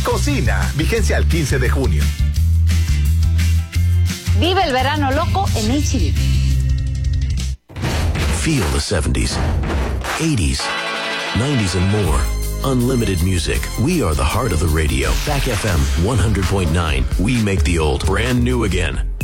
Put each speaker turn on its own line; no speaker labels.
Cocina. Vigencia al 15 de junio.
Vive el verano loco en HB.
Feel the 70s, 80s, 90s and more. Unlimited music. We are the heart of the radio. Back FM 100.9. We make the old brand new again.